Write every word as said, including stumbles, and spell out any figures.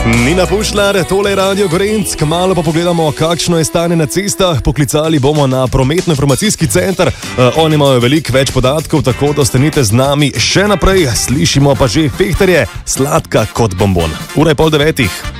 Nina Pušlar, tole je Radio Gorenc, kmalu pa pogledamo, kakšno je stanje na cestah. Poklicali bomo na prometno-informacijski center. Uh, oni imajo veliko več podatkov, tako da ostanite z nami še naprej. Slišimo pa že Fehterje, sladka kot bombon. Ura je pol devetih.